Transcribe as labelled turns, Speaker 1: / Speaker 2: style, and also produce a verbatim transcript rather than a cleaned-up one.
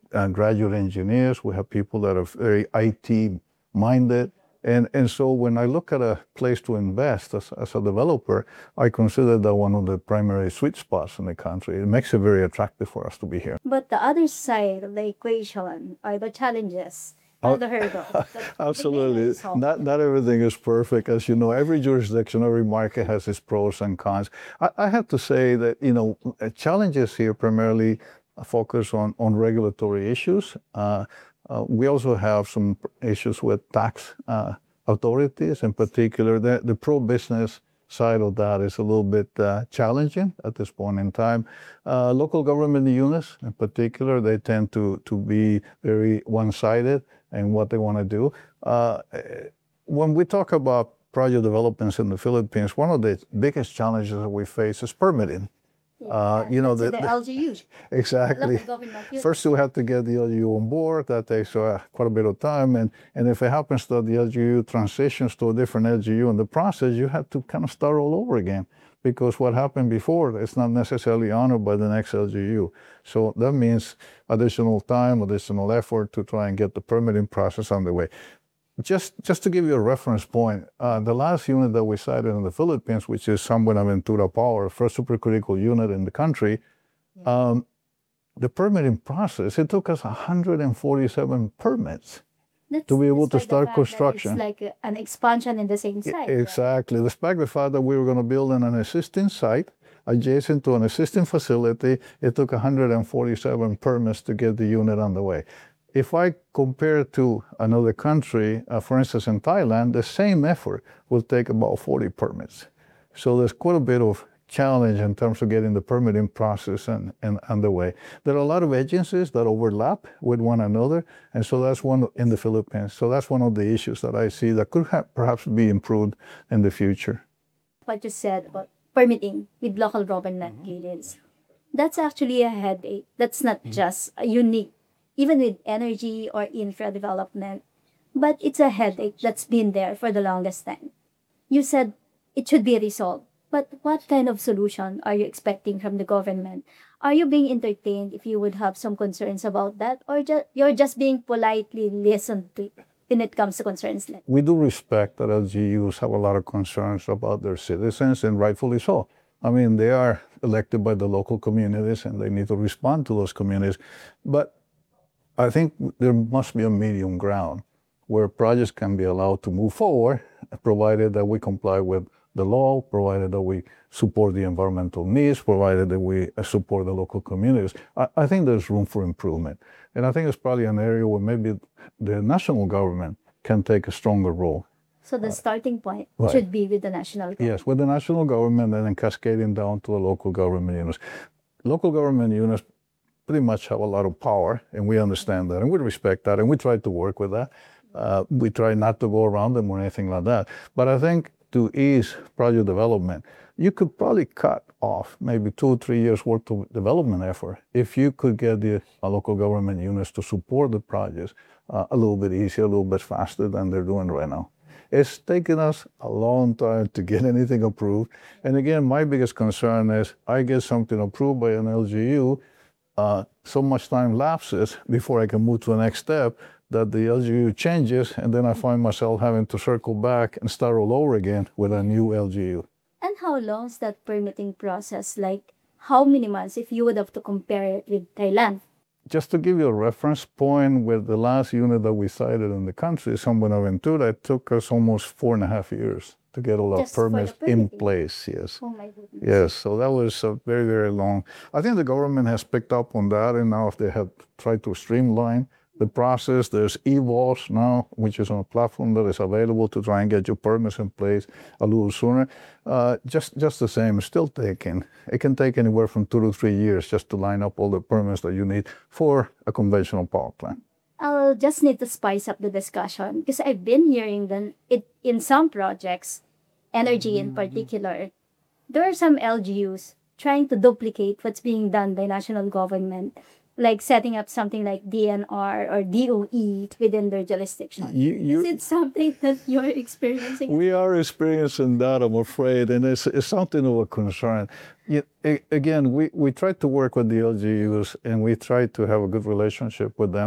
Speaker 1: uh, graduate engineers. We have people that are very I T minded. And, and so when I look at a place to invest as, as a developer, I consider that one of the primary sweet spots in the country. It makes it very attractive for us to be here.
Speaker 2: But the other side of the equation are the challenges and the hurdles that they may
Speaker 1: Absolutely.
Speaker 2: solve.
Speaker 1: Not, not everything is perfect. As you know, every jurisdiction, every market has its pros and cons. I, I have to say that, you know, uh, challenges here primarily focus on, on regulatory issues. Uh, uh, we also have some issues with tax uh, authorities in particular. The, the pro-business side of that is a little bit uh, challenging at this point in time. Uh, local government units in particular, they tend to, to be very one-sided in what they want to do. Uh, when we talk about project developments in the Philippines, one of the biggest challenges that we face is permitting. Uh, you know,
Speaker 2: the,
Speaker 1: the,
Speaker 2: the L G U.
Speaker 1: exactly.
Speaker 2: Local government unit.
Speaker 1: First, you have to get the L G U on board. That takes uh, quite a bit of time. And, and if it happens that the L G U transitions to a different L G U in the process, you have to kind of start all over again. Because what happened before is not necessarily honored by the next L G U. So that means additional time, additional effort to try and get the permitting process underway. Just, just to give you a reference point, uh, the last unit that we cited in the Philippines, which is San Buenaventura Power, first supercritical unit in the country, um, the permitting process, it took us one hundred forty-seven permits
Speaker 2: That's
Speaker 1: to be able to
Speaker 2: despite the
Speaker 1: start
Speaker 2: fact that
Speaker 1: construction.
Speaker 2: It's like a- an expansion in the same site. right?
Speaker 1: Exactly. Despite the fact that we were going to build in an existing site adjacent to an existing facility, it took one hundred forty-seven permits to get the unit underway. If I compare to another country, uh, for instance, in Thailand, the same effort will take about forty permits. So there's quite a bit of challenge in terms of getting the permitting process and, and underway. There are a lot of agencies that overlap with one another, and so that's one in the Philippines. So that's one of the issues that I see that could ha- perhaps be improved in the future.
Speaker 2: What you said about permitting with local government units. That's actually a headache. That's not just a unique, even with energy or infra development, but it's a headache that's been there for the longest time. You said it should be resolved, but what kind of solution are you expecting from the government? Are you being entertained if you would have some concerns about that, or ju- you're just being politely listened to when it comes to concerns like
Speaker 1: We do respect that L G Us have a lot of concerns about their citizens, and rightfully so. I mean, they are elected by the local communities and they need to respond to those communities. But I think there must be a medium ground where projects can be allowed to move forward, provided that we comply with the law, provided that we support the environmental needs, provided that we uh, support the local communities. I, I think there's room for improvement. And I think it's probably an area where maybe the national government can take a stronger role.
Speaker 2: so the starting point
Speaker 1: right.
Speaker 2: should be with the national government.
Speaker 1: Yes, with the national government and then cascading down to the local government units. Local government units pretty much have a lot of power, and we understand that, and we respect that, and we try to work with that. Uh, we try not to go around them or anything like that. But I think to ease project development, you could probably cut off maybe two or three years worth of development effort if you could get the uh, local government units to support the projects uh, a little bit easier, a little bit faster than they're doing right now. It's taken us a long time to get anything approved. And again, my biggest concern is I get something approved by an L G U, uh, so much time lapses before I can move to the next step that the L G U changes, and then I find myself having to circle back and start all over again with a new L G U.
Speaker 2: And how long is that permitting process? Like, how many months if you would have to compare it with Thailand?
Speaker 1: Just to give you a reference point, with the last unit that we cited in the country, San Buenaventura, it took us almost four and a half years to get all our
Speaker 2: Just for the
Speaker 1: permits in
Speaker 2: permitting?
Speaker 1: place. Yes.
Speaker 2: Oh my goodness.
Speaker 1: Yes, so that was uh, very, very long. I think the government has picked up on that, and now if they have tried to streamline the process, there's eVaults now, which is on a platform that is available to try and get your permits in place a little sooner. Uh, just, just the same, it's still taking. It can take anywhere from two to three years just to line up all the permits that you need for a conventional power plant.
Speaker 2: I'll just need to spice up the discussion because I've been hearing that it in some projects, energy in particular, there are some L G Us trying to duplicate what's being done by national government. like setting up something like D N R or D O E within their jurisdiction.
Speaker 1: You, you,
Speaker 2: Is it something that you're experiencing?
Speaker 1: We are experiencing that, I'm afraid, and it's, it's something of a concern. Yet, a- again, we, we try to work with the L G Us and we try to have a good relationship with them.